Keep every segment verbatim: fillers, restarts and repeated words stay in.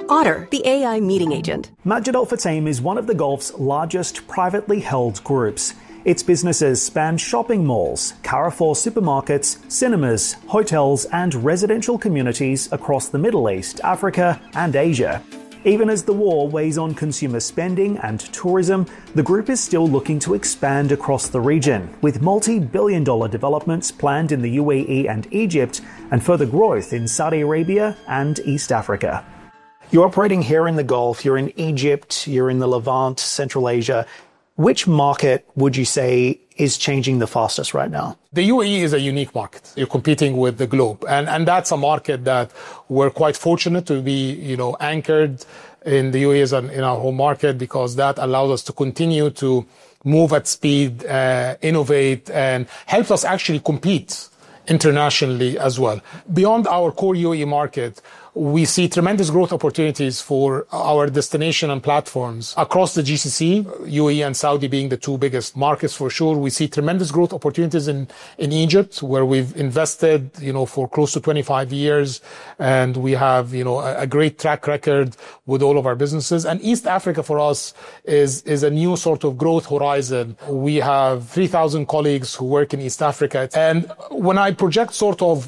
Otter, the A I meeting agent. Majid Al Futtaim is one of the Gulf's largest privately held groups. Its businesses span shopping malls, Carrefour supermarkets, cinemas, hotels, and residential communities across the Middle East, Africa, and Asia. Even as the war weighs on consumer spending and tourism, the group is still looking to expand across the region, with multi-billion dollar developments planned in the U A E and Egypt, and further growth in Saudi Arabia and East Africa. You're operating here in the Gulf, you're in Egypt, you're in the Levant, Central Asia. Which market would you say is changing the fastest right now? The U A E is a unique market. You're competing with the globe. And, and that's a market that we're quite fortunate to be, you know, anchored in the U A E as an, in our home market, because that allows us to continue to move at speed, uh, innovate, and helps us actually compete internationally as well. Beyond our core U A E market, we see tremendous growth opportunities for our destination and platforms across the G C C, U A E and Saudi being the two biggest markets for sure. We see tremendous growth opportunities in, in Egypt, where we've invested, you know, for close to twenty-five years. And we have, you know, a, a great track record with all of our businesses. And East Africa for us is, is a new sort of growth horizon. We have three thousand colleagues who work in East Africa. And when I project sort of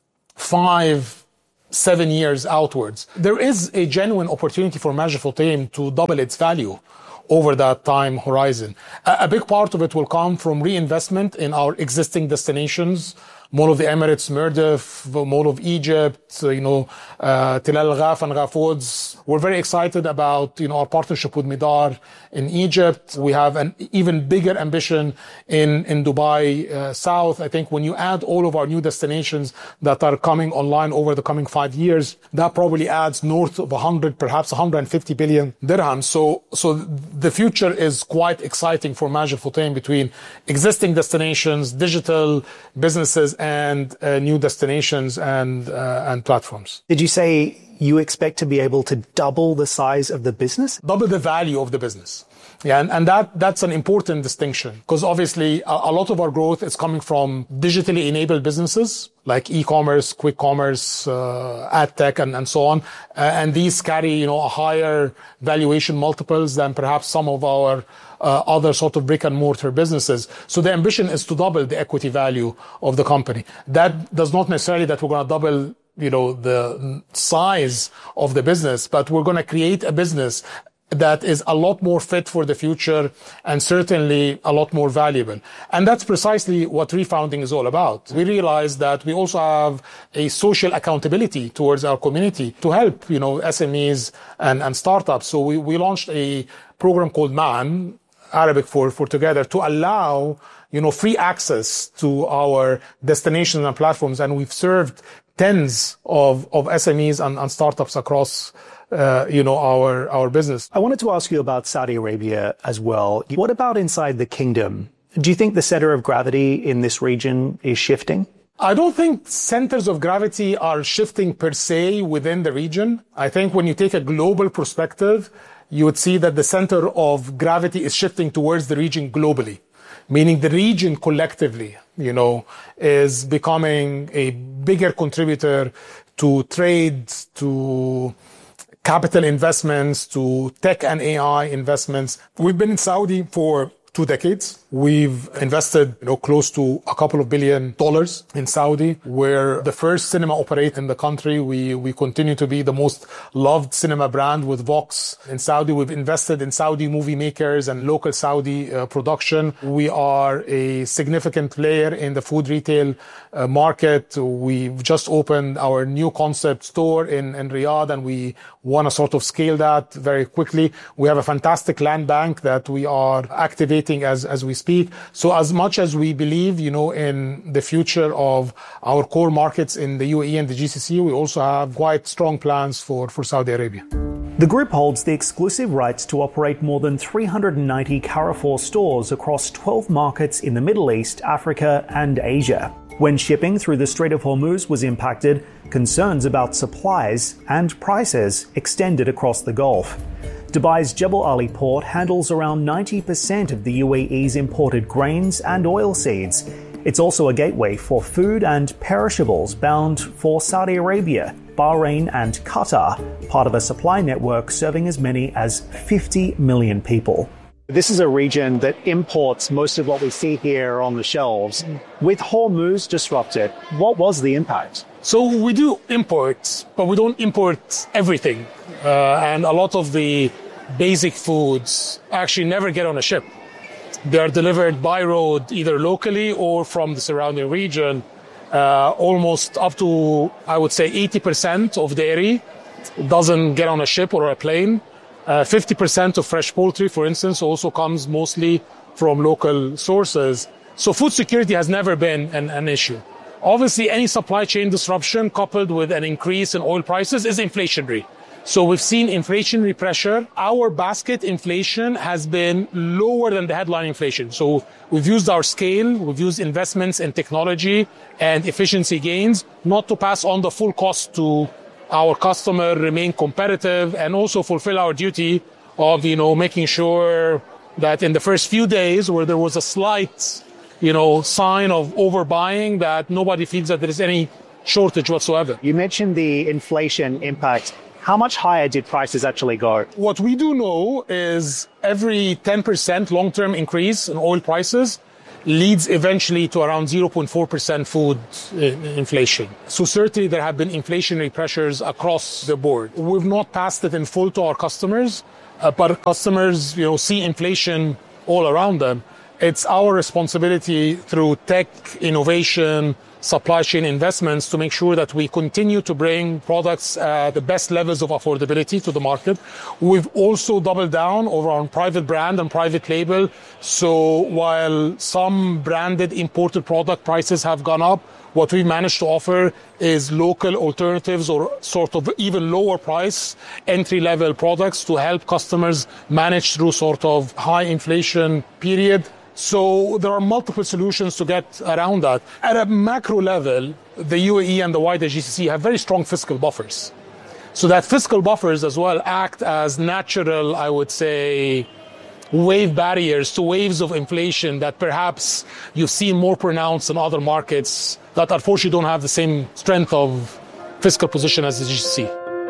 five, seven years outwards, there is a genuine opportunity for Majid Al Futtaim to double its value over that time horizon. A, a big part of it will come from reinvestment in our existing destinations, Mall of the Emirates, Mirdif, Mall of Egypt, you know, uh, Tel Al Ghaf and Ghaf Woods. We're very excited about, you know, our partnership with Midar in Egypt. We have an even bigger ambition in, in Dubai uh, South. I think when you add all of our new destinations that are coming online over the coming five years, that probably adds north of one hundred, perhaps one hundred fifty billion dirhams. So, so the future is quite exciting for Majid Al Futtaim between existing destinations, digital businesses, and uh, new destinations and uh, and platforms. Did you say you expect to be able to double the size of the business? Double the value of the business. Yeah, and, and that that's an important distinction, because obviously a, a lot of our growth is coming from digitally enabled businesses like e-commerce, quick commerce, uh, ad tech, and, and so on. Uh, and these carry, you know, a higher valuation multiples than perhaps some of our uh, other sort of brick and mortar businesses. So the ambition is to double the equity value of the company. That does not necessarily that we're going to double, you know, the size of the business, but we're going to create a business that is a lot more fit for the future and certainly a lot more valuable. And that's precisely what refounding is all about. We realize that we also have a social accountability towards our community to help, you know, S M Es and, and startups. So we, we launched a program called MAN, Arabic for, for together, to allow, you know, free access to our destinations and platforms. And we've served tens of, of S M Es and, and startups across Uh, you know, our, our business. I wanted to ask you about Saudi Arabia as well. What about inside the kingdom? Do you think the center of gravity in this region is shifting? I don't think centers of gravity are shifting per se within the region. I think when you take a global perspective, you would see that the center of gravity is shifting towards the region globally, meaning the region collectively, you know, is becoming a bigger contributor to trade, to capital investments, to tech and A I investments. We've been in Saudi for two decades. We've invested, you know, close to a couple of billion dollars in Saudi. We're the first cinema operator in the country. We, we continue to be the most loved cinema brand with Vox in Saudi. We've invested in Saudi movie makers and local Saudi uh, production. We are a significant player in the food retail uh, market. We've just opened our new concept store in, in Riyadh, and we want to sort of scale that very quickly. We have a fantastic land bank that we are activating as, as we speak. So as much as we believe, you know, in the future of our core markets in the U A E and the G C C, we also have quite strong plans for, for Saudi Arabia. The group holds the exclusive rights to operate more than three hundred ninety Carrefour stores across twelve markets in the Middle East, Africa, and Asia. When shipping through the Strait of Hormuz was impacted, concerns about supplies and prices extended across the Gulf. Dubai's Jebel Ali port handles around ninety percent of the U A E's imported grains and oilseeds. It's also a gateway for food and perishables bound for Saudi Arabia, Bahrain, and Qatar, part of a supply network serving as many as fifty million people. This is a region that imports most of what we see here on the shelves. With Hormuz disrupted, what was the impact? So we do import, but we don't import everything. Uh, and a lot of the basic foods actually never get on a ship. They are delivered by road, either locally or from the surrounding region. Uh, almost up to, I would say, eighty percent of dairy doesn't get on a ship or a plane. Uh, fifty percent of fresh poultry, for instance, also comes mostly from local sources. So food security has never been an, an issue. Obviously, any supply chain disruption coupled with an increase in oil prices is inflationary. So we've seen inflationary pressure. Our basket inflation has been lower than the headline inflation. So we've used our scale, we've used investments in technology and efficiency gains, not to pass on the full cost to our customer, remain competitive, and also fulfill our duty of, you know, making sure that in the first few days where there was a slight, you know, sign of overbuying, that nobody feels that there is any shortage whatsoever. You mentioned the inflation impact. How much higher did prices actually go? What we do know is every ten percent long-term increase in oil prices leads eventually to around zero point four percent food inflation. So certainly there have been inflationary pressures across the board. We've not passed it in full to our customers, uh, but customers, you know, see inflation all around them. It's our responsibility through tech, innovation, supply chain investments to make sure that we continue to bring products at the best levels of affordability to the market. We've also doubled down over on private brand and private label. So while some branded imported product prices have gone up, what we've managed to offer is local alternatives or sort of even lower price entry-level products to help customers manage through sort of high inflation period. So there are multiple solutions to get around that. At a macro level, the U A E and the wider G C C have very strong fiscal buffers. So that fiscal buffers as well act as natural, I would say, wave barriers to waves of inflation that perhaps you've seen more pronounced in other markets that unfortunately don't have the same strength of fiscal position as the G C C.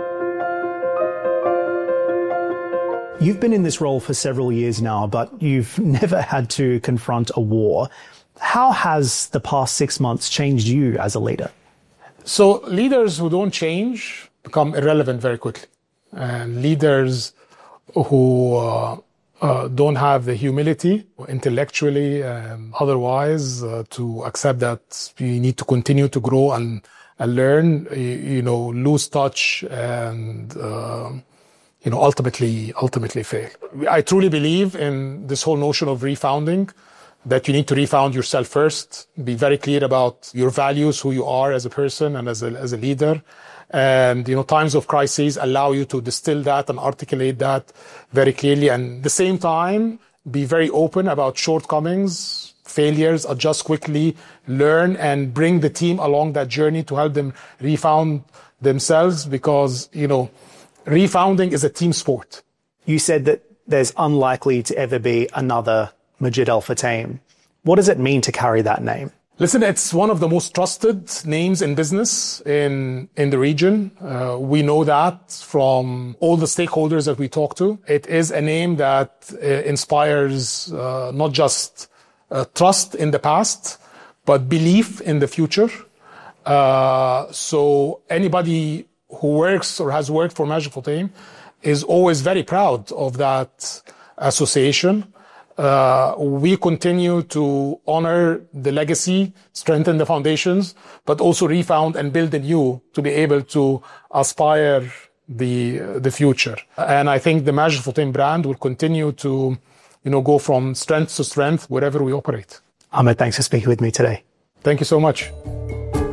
You've been in this role for several years now, but you've never had to confront a war. How has the past six months changed you as a leader? So leaders who don't change become irrelevant very quickly. And leaders who uh, uh, don't have the humility, intellectually and otherwise, uh, to accept that you need to continue to grow and, and learn, you, you know, lose touch and... Uh, you know, ultimately, ultimately fail. I truly believe in this whole notion of refounding, that you need to refound yourself first, be very clear about your values, who you are as a person and as a, as a leader. And, you know, times of crises allow you to distill that and articulate that very clearly. And at the same time, be very open about shortcomings, failures, adjust quickly, learn, and bring the team along that journey to help them refound themselves because, you know, refounding is a team sport. You said that there's unlikely to ever be another Majid Al Futtaim. What does it mean to carry that name? Listen, it's one of the most trusted names in business in, in the region. Uh, we know that from all the stakeholders that we talk to. It is a name that uh, inspires uh, not just uh, trust in the past, but belief in the future. Uh, so anybody who works or has worked for Majid Al Futtaim is always very proud of that association. Uh, we continue to honor the legacy, strengthen the foundations, but also refound and build anew to be able to aspire the the future. And I think the Majid Al Futtaim brand will continue to, you know, go from strength to strength wherever we operate. Ahmed, thanks for speaking with me today. Thank you so much.